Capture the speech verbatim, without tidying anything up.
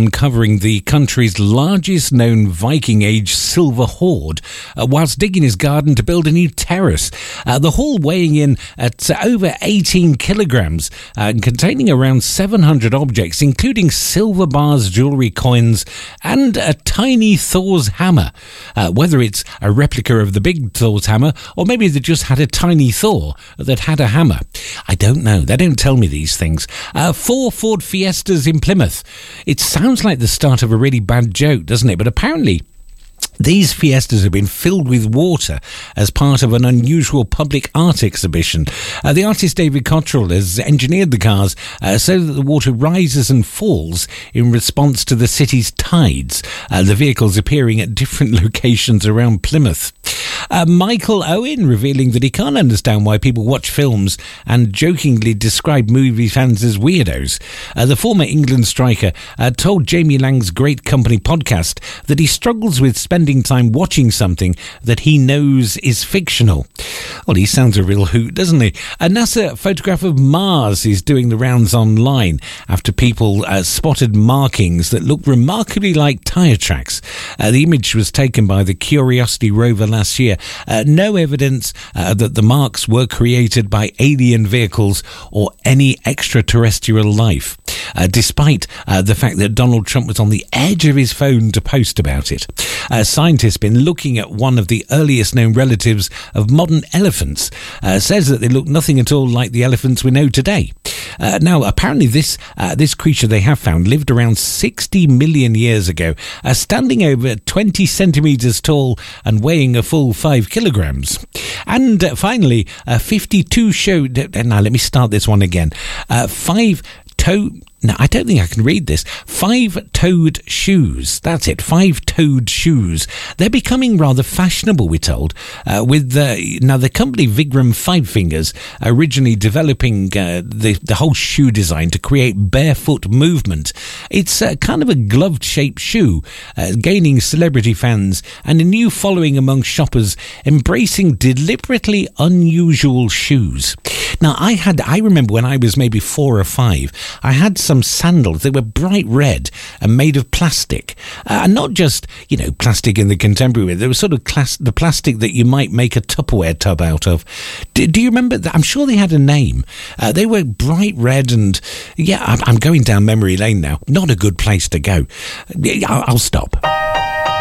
uncovering the country's largest known Viking Age silver hoard uh, whilst digging his garden to build a new terrace. Uh, the haul weighing in at uh, over eighteen kilograms uh, and containing around seven hundred objects, including silver bars, jewellery, coins, and a tiny Thor's hammer. Uh, whether it's a replica of the big Thor's hammer, or maybe they just had a tiny Thor that had a hammer. I don't know. They don't tell me these things. Uh, four Ford Fiestas in Plymouth. It sounds like the start of a really bad joke, doesn't it? But apparently these Fiestas have been filled with water as part of an unusual public art exhibition. Uh, the artist David Cottrell has engineered the cars uh, so that the water rises and falls in response to the city's tides. Uh, the vehicles appearing at different locations around Plymouth. Uh, Michael Owen revealing that he can't understand why people watch films and jokingly describe movie fans as weirdos. Uh, the former England striker uh, told Jamie Lang's Great Company podcast that he struggles with spending time watching something that he knows is fictional. Well, he sounds a real hoot, doesn't he? A NASA photograph of Mars is doing the rounds online after people uh, spotted markings that look remarkably like tyre tracks. Uh, the image was taken by the Curiosity rover last year. Uh, no evidence uh, that the marks were created by alien vehicles or any extraterrestrial life, uh, despite uh, the fact that Donald Trump was on the edge of his phone to post about it. Uh, scientists been looking at one of the earliest known relatives of modern elephants. Uh, says that they look nothing at all like the elephants we know today. Uh, now, apparently this uh, this creature they have found lived around sixty million years ago, uh, standing over twenty centimetres tall and weighing a full five kilograms. And uh, finally, uh, fifty-two showed... Uh, now, let me start this one again. Uh, five toe... Now, I don't think I can read this. Five-toed shoes. That's it. Five-toed shoes. They're becoming rather fashionable, we're told. Uh, with the, now, the company Vigram Five Fingers originally developing uh, the, the whole shoe design to create barefoot movement. It's uh, kind of a gloved-shaped shoe, uh, gaining celebrity fans and a new following among shoppers embracing deliberately unusual shoes. Now, I had, I remember when I was maybe four or five, I had some sandals. They were bright red and made of plastic. Uh, and not just, you know, plastic in the contemporary way. They were sort of class, the plastic that you might make a Tupperware tub out of. Do, do you remember that? I'm sure they had a name. Uh, they were bright red and, yeah, I'm, I'm going down memory lane now. Not a good place to go. I'll, I'll stop.